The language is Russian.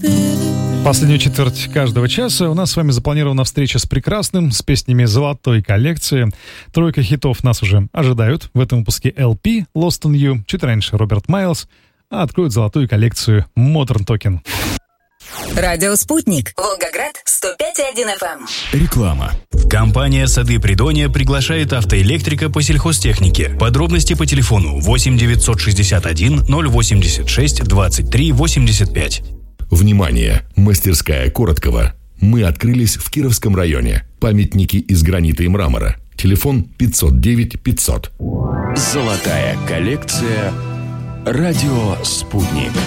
Последнюю четверть каждого часа у нас с вами запланирована встреча с прекрасным, с песнями золотой коллекции. Тройка хитов нас уже ожидают. В этом выпуске LP Lost on You, чуть раньше Роберт Майлз, а откроют золотую коллекцию Modern Talking. Радио «Спутник». Волгоград, 105,1 FM. Реклама. Компания «Сады Придонья» приглашает автоэлектрика по сельхозтехнике. Подробности по телефону 8 961 086 23 85. Внимание! Мастерская Короткова. Мы открылись в Кировском районе. Памятники из гранита и мрамора. Телефон 509 500. Золотая коллекция. Радио «Спутник».